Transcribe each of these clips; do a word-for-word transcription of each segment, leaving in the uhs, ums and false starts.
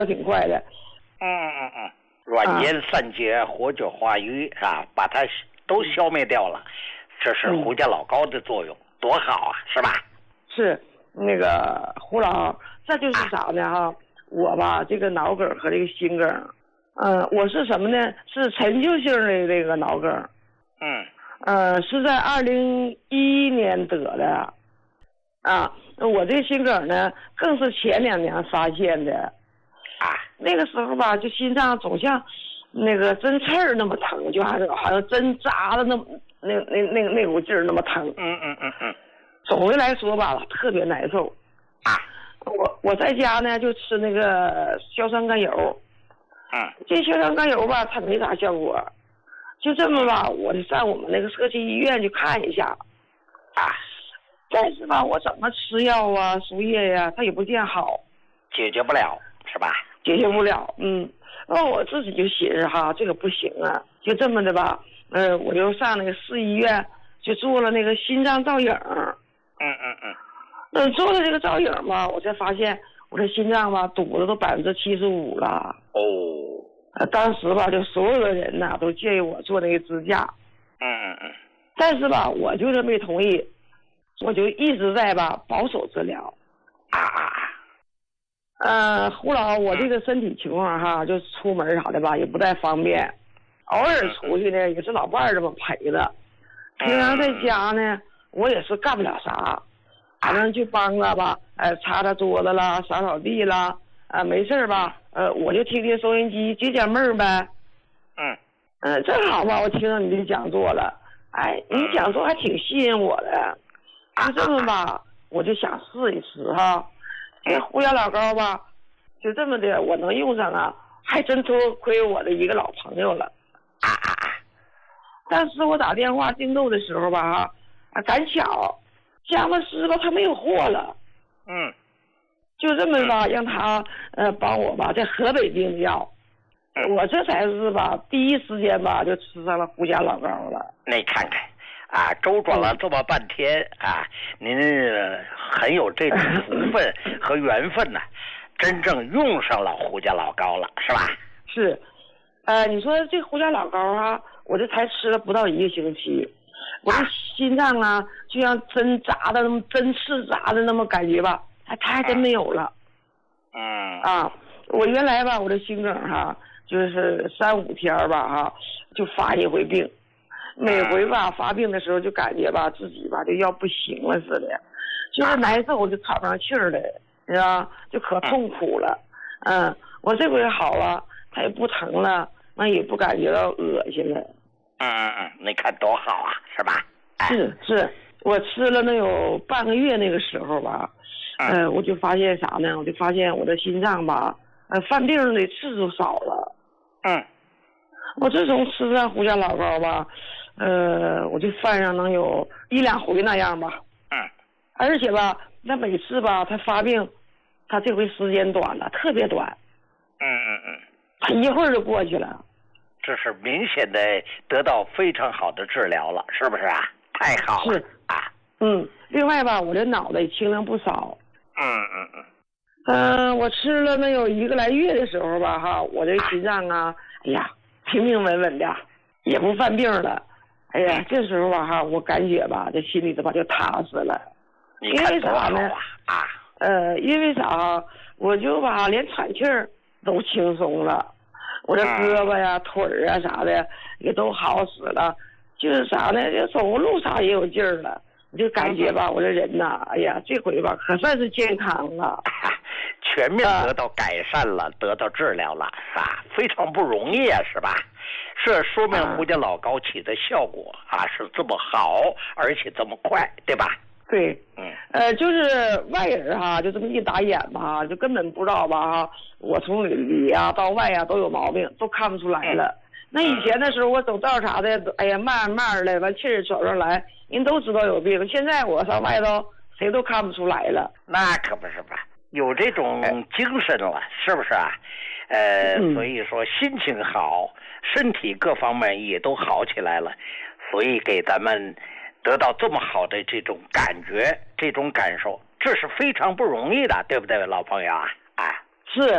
挺快的。 嗯嗯嗯，软烟散结，活血化瘀啊，把它都消灭掉了，这是胡家老高的作用，嗯、多好啊，是吧？ 是那个胡老，这就是啥呢哈？啊、我吧，这个脑梗和这个心梗，嗯、呃，我是什么呢？是陈旧性的这个脑梗。 嗯。 呃，是在二零一一年得的。啊，我这个心梗呢，更是前两年发现的。 啊， 那个时候吧，就心脏总像那个针刺儿那么疼，就好像好像针扎的那那那那那股劲儿那么疼。 嗯嗯嗯嗯。 总的来说吧，特别难受。 啊， 我我在家呢就吃那个硝酸甘油。 嗯。 这硝酸甘油吧，它没啥效果。就这么吧，我就上我们那个社区医院去看一下。 啊。 但是吧，我怎么吃药啊、输液呀、啊，它也不见好， 解决不了，是吧？ 解决不了，嗯。那我自己就寻思哈，这个不行啊，就这么的吧，呃，我就上那个市医院就做了那个心脏造影。 嗯嗯嗯。 那做了这个造影嘛，我才发现我这心脏吧堵的都百分之七十五了。 哦。 呃，当时吧，就所有的人呐都建议我做那个支架。 嗯嗯嗯。 但是吧，我就是没同意。我就一直在吧保守治疗。 啊啊啊！ 呃，胡老，我这个身体情况哈，就出门啥的吧也不太方便，偶尔出去呢也是老伴儿这么陪着。平常在家呢，我也是干不了啥，反正就帮着吧，呃，擦擦桌子啦，扫扫地啦，啊，没事吧，呃，我就听听收音机解解闷儿呗。 嗯。 嗯、呃，正好吧，我听到你的讲座了，哎，你讲座还挺吸引我的。就这么吧，我就想试一试哈。这胡家老高吧，就这么的，我能用上啊，还真多亏我的一个老朋友了。 啊啊啊！ 但是我打电话订购的时候吧，哈，啊，赶巧，佳木斯吧他没有货了。 嗯。 就这么吧，让他呃帮我吧，在河北订药。我这才是吧，第一时间吧就吃上了胡家老高了。 你看看。啊，周转了这么半天啊，您很有这种福分和缘分呢、啊，真正用上了胡家老高了，是吧？ 是，呃，你说这胡家老高啊，我这才吃了不到一个星期，我这心脏啊，就像针扎的那么针刺扎的那么感觉吧，它它还真没有了。 嗯。 啊，我原来吧，我这心梗哈，就是三五天吧哈，就发一回病。每回吧发病的时候就感觉吧自己吧就要不行了似的，就是难受，就喘不上气儿来，是吧？就可痛苦了。嗯，我这回好了，它也不疼了，那也不感觉到恶心了。 嗯嗯嗯，你看多好啊，是吧？ 是是，我吃了能有半个月那个时候吧，呃，我就发现啥呢？我就发现我的心脏吧，呃，犯病的次数少了。 嗯。 我自从吃上胡家老高吧，呃，我就犯上能有一两回那样吧。 嗯。 而且吧，那每次吧，他发病，他这回时间短了，特别短。 嗯嗯嗯。 他一会儿就过去了。 这是明显的得到非常好的治疗了，是不是啊？太好了。 是啊。嗯，另外吧，我这脑袋轻了不少。 嗯嗯嗯。 嗯、呃，我吃了能有一个来月的时候吧，哈，我这心脏啊，哎呀。平平稳稳的，也不犯病了。哎呀，这时候吧哈，我感觉吧，这心里头吧就踏实了。 因为啥呢？啊， 呃，因为啥？我就吧连喘气儿都轻松了，我这胳膊呀、嗯、腿儿啊啥的也都好使了。就是啥呢？就走路啥也有劲儿了。我就感觉吧，我这人呐，哎呀，这回吧可算是健康了。 全面得到改善了、呃、得到治疗了啊，非常不容易啊，是吧？这说明胡家老高起的效果啊是这么好，而且这么快，对吧？ 对。 嗯。 呃，就是外人哈，就这么一打眼吧，就根本不知道吧哈，我从里呀到外呀都有毛病，都看不出来了。嗯、那以前的时候我走道啥的，哎呀慢慢的完气儿喘上来，人都知道有病。现在我上外头谁都看不出来了。 那可不是吧？有这种精神了，是不是啊？呃， 嗯、 所以说心情好，身体各方面也都好起来了，所以给咱们得到这么好的这种感觉、这种感受，这是非常不容易的，对不对，老朋友啊？哎， 是，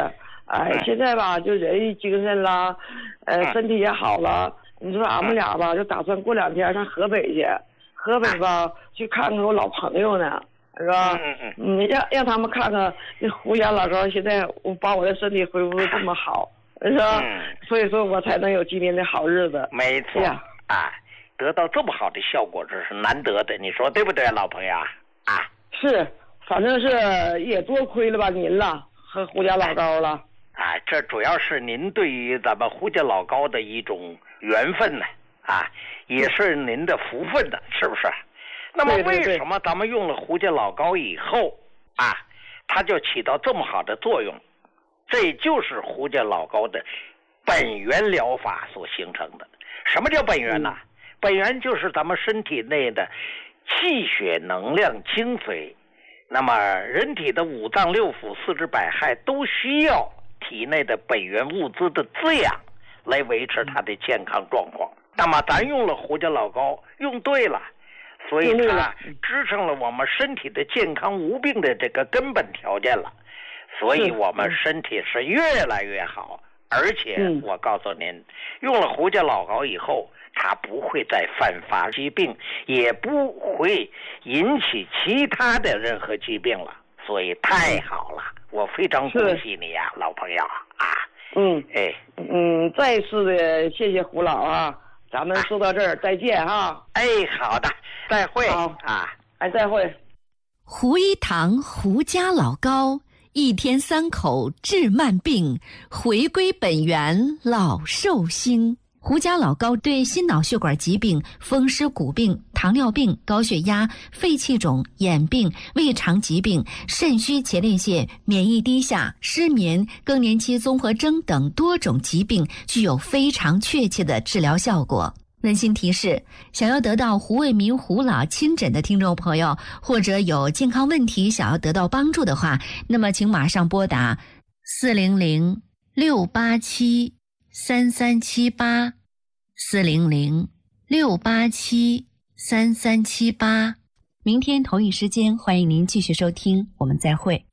哎， 嗯现在吧，就人精神啦，呃， 嗯身体也好了。你说俺们俩吧，就打算过两天上河北去，河北吧去看看我老朋友呢，是吧？ 嗯嗯嗯，让让他们看看那胡家老高现在我把我的身体恢复的这么好，是吧？ 嗯所以说我才能有今天的好日子。 没错哎呀啊，得到这么好的效果，这是难得的，你说对不对，老朋友啊？ 是，反正是也多亏了吧您了和胡家老高了。 啊，这主要是您对于咱们胡家老高的一种缘分呢，啊，也是您的福分呢，是不是？那么为什么咱们用了胡家老高以后啊，它就起到这么好的作用？这就是胡家老高的本源疗法所形成的。什么叫本源呢？嗯、本源就是咱们身体内的气血能量精髓。那么人体的五脏六腑、四肢百骸都需要体内的本源物资的滋养来维持它的健康状况。那么咱用了胡家老高，用对了，所以它支撑了我们身体的健康无病的这个根本条件了，所以我们身体是越来越好。而且我告诉您，用了胡家老高以后，它不会再泛发疾病，也不会引起其他的任何疾病了，所以太好了，我非常恭喜你呀、啊，老朋友啊！ 嗯， 哎， 嗯，再次的谢谢胡老啊，咱们说到这儿、啊、再见哈。 哎，好的，再会。 好啊， 哎，再会。 胡一堂胡家老高，一天三口治慢病，回归本源老寿星。胡家老高对心脑血管疾病、风湿骨病、糖尿病、高血压、肺气肿、眼病、胃肠疾病、肾虚前列腺、免疫低下、失眠、更年期综合征等多种疾病具有非常确切的治疗效果。温馨提示，想要得到胡卫民胡老亲诊的听众朋友，或者有健康问题想要得到帮助的话，那么请马上拨打四零零六八七三三七八四零零六八七三三七八。明天同一时间，欢迎您继续收听，我们再会。